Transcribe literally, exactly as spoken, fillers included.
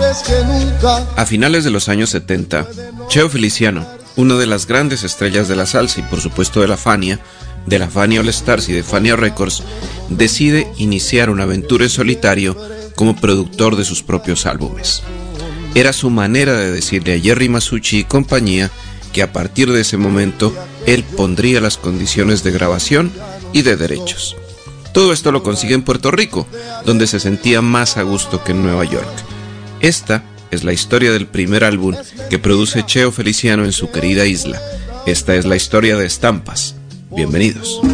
A finales de los años setenta, Cheo Feliciano, una de las grandes estrellas de la salsa y por supuesto de la Fania, de la Fania All Stars y de Fania Records, decide iniciar una aventura en solitario como productor de sus propios álbumes. Era su manera de decirle a Jerry Masucci y compañía que a partir de ese momento él pondría las condiciones de grabación y de derechos. Todo esto lo consigue en Puerto Rico, donde se sentía más a gusto que en Nueva York. Esta es la historia del primer álbum que produce Cheo Feliciano en su querida isla. Esta es la historia de Estampas. Bienvenidos.